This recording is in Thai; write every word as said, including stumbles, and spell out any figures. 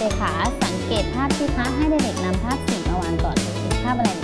ด็กๆคะสังเกตภาพที่คะให้เด็กๆนำภาพสีมาวางก่อนเลยภาพอะไร